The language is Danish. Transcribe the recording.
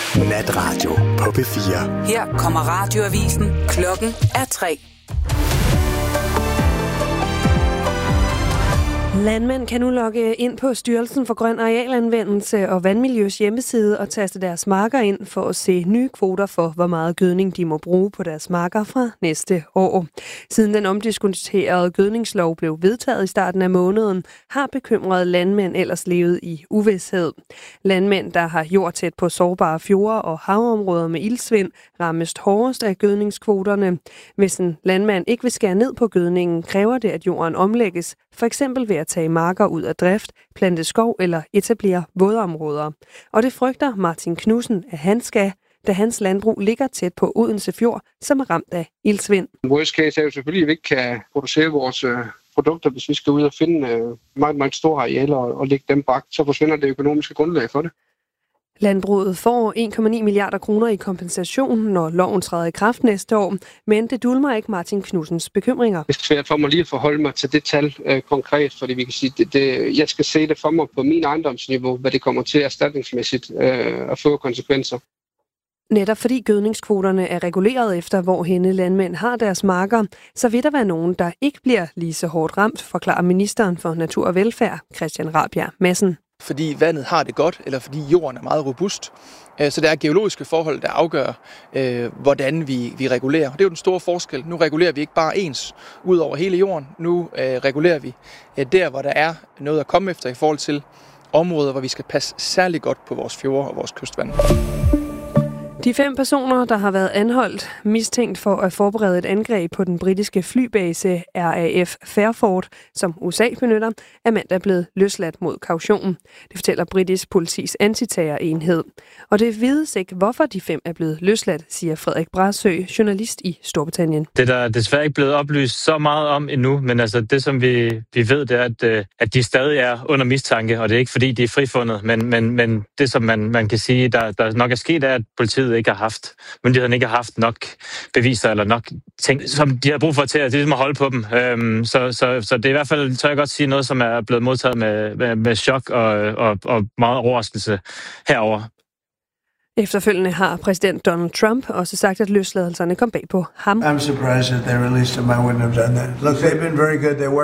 Natradio på P4. Her kommer radioavisen. Klokken er 3. Landmænd kan nu logge ind på Styrelsen for Grøn Arealanvendelse og Vandmiljøs hjemmeside og taste deres marker ind for at se nye kvoter for, hvor meget gødning de må bruge på deres marker fra næste år. Siden den omdiskuterede gødningslov blev vedtaget i starten af måneden, har bekymrede landmænd ellers levet i uvished. Landmænd, der har jord tæt på sårbare fjorde og havområder med iltsvind, rammes hårdest af gødningskvoterne. Hvis en landmand ikke vil skære ned på gødningen, kræver det, at jorden omlægges, for eksempel ved at tage marker ud af drift, plante skov eller etablere vådområder. Og det frygter Martin Knudsen, at han skal, da hans landbrug ligger tæt på Odense Fjord, som er ramt af iltsvind. Worst case er jo selvfølgelig, at vi ikke kan producere vores produkter, hvis vi skal ud og finde meget, meget store arealer og lægge dem bak, så forsvinder det økonomiske grundlag for det. Landbruget får 1,9 milliarder kroner i kompensation, når loven træder i kraft næste år, men det dulmer ikke Martin Knudsens bekymringer. Det er svært for mig lige at forholde mig til det tal konkret, fordi vi kan sige, jeg skal se det for mig på min ejendomsniveau, hvad det kommer til erstatningsmæssigt at få konsekvenser. Netop fordi gødningskvoterne er reguleret efter, hvor henne landmænd har deres marker, så vil der være nogen, der ikke bliver lige så hårdt ramt, forklarer ministeren for Natur og Velfærd, Christian Rabjerg Madsen. Fordi vandet har det godt, eller fordi jorden er meget robust. Så der er geologiske forhold, der afgør, hvordan vi regulerer. Det er jo den store forskel. Nu regulerer vi ikke bare ens ud over hele jorden. Nu regulerer vi der, hvor der er noget at komme efter i forhold til områder, hvor vi skal passe særlig godt på vores fjorde og vores kystvand. De 5 personer, der har været anholdt, mistænkt for at forberede et angreb på den britiske flybase RAF Fairford, som USA benytter, er mandag blevet løsladt mod kaution. Det fortæller britisk politis antiterrorenhed. Og det vides ikke, hvorfor de 5 er blevet løsladt, siger Frederik Brasø, journalist i Storbritannien. Det er der desværre ikke blevet oplyst så meget om endnu, men altså det, som vi ved, det er, at de stadig er under mistanke, og det er ikke fordi, de er frifundet, men det, som man kan sige, der nok er sket, er, at politiet myndighederne ikke har haft nok beviser eller nok ting, som de har brug for til at holde på dem. Så det er i hvert fald, tør jeg godt sige, noget, som er blevet modtaget med chok og meget overraskelse herover. Efterfølgende har præsident Donald Trump også sagt, at løsladelserne kom bag på ham. I'm surprised that they released him. I wouldn't have done that. Look, they've been very good.